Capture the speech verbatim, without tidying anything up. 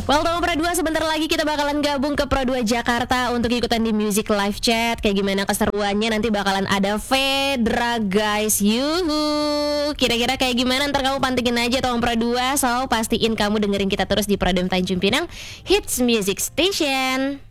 Well, Toma Pro dua sebentar lagi kita bakalan gabung ke Pro dua Jakarta untuk ikutan di Music Live Chat. Kayak gimana keseruannya nanti bakalan ada Fedra guys. Yuhu. Kira-kira kayak gimana ntar kamu pantengin aja Toma Pro dua. So pastiin kamu dengerin kita terus di Pradem Tanjung Pinang Hits Music Station.